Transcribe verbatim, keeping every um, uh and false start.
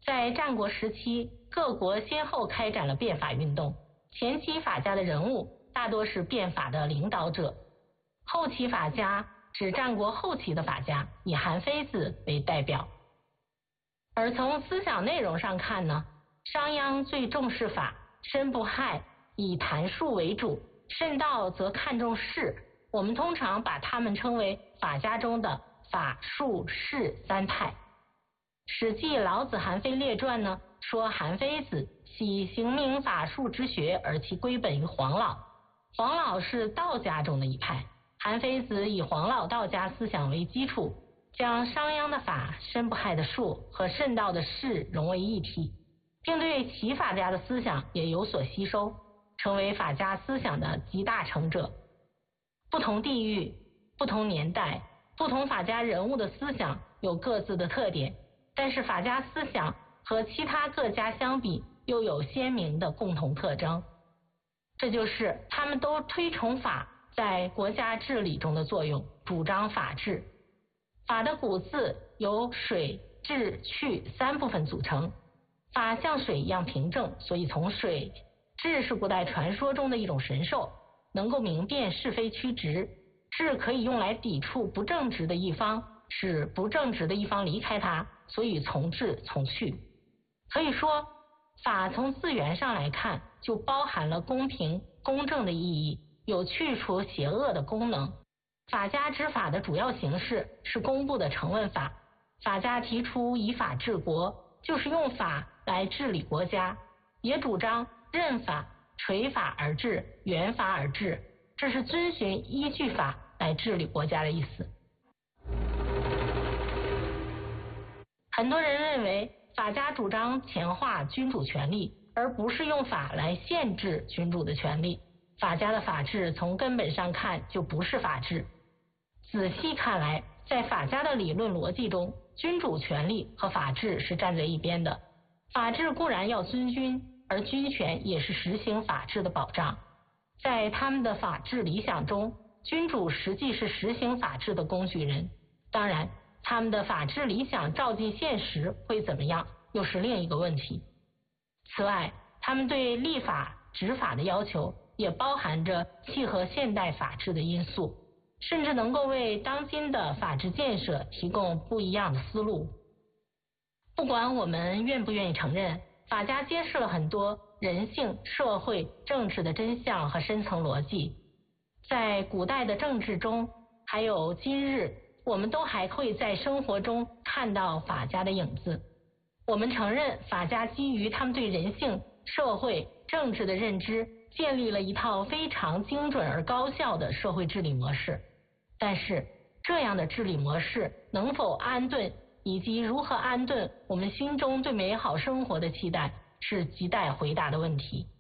在战国时期，各国先后开展了变法运动，前期法家的人物大多是变法的领导者，后期法家指战国后期的法家，以韩非子为代表。而从思想内容上看呢，商鞅最重视法，申不害以谈术为主，慎道则看重势，我们通常把他们称为法家中的法术势三派。史记老子韩非列传呢说，韩非子喜行明法术之学，而其归本于黄老。黄老是道家中的一派，韩非子以黄老道家思想为基础，将商鞅的法、申不害的术和慎道的势融为一体，并对其法家的思想也有所吸收，成为法家思想的集大成者。不同地域、不同年代、不同法家人物的思想有各自的特点，但是法家思想和其他各家相比又有鲜明的共同特征，这就是他们都推崇法在国家治理中的作用，主张法治。法的古字由水、治、去三部分组成，法像水一样平正，所以从水。治是古代传说中的一种神兽，能够明辨是非曲直，治可以用来抵触不正直的一方，使不正直的一方离开它，所以从治从去。可以说，法从字源上来看，就包含了公平、公正的意义，有去除邪恶的功能。法家之法的主要形式是公布的成文法，法家提出以法治国，就是用法来治理国家，也主张任法、垂法而治、圆法而治，这是遵循依据法来治理国家的意思。很多人认为法家主张强化君主权力，而不是用法来限制君主的权力。法家的法治从根本上看就不是法治。仔细看来，在法家的理论逻辑中，君主权力和法治是站在一边的。法治固然要尊君，而君权也是实行法治的保障。在他们的法治理想中，君主实际是实行法治的工具人。当然，他们的法治理想照进现实会怎么样，又是另一个问题。此外，他们对立法、执法的要求也包含着契合现代法治的因素，甚至能够为当今的法治建设提供不一样的思路。不管我们愿不愿意承认，法家揭示了很多人性、社会、政治的真相和深层逻辑。在古代的政治中，还有今日，我们都还会在生活中看到法家的影子。我们承认法家基于他们对人性、社会、政治的认知，建立了一套非常精准而高效的社会治理模式。但是，这样的治理模式能否安顿，以及如何安顿我们心中对美好生活的期待，是亟待回答的问题。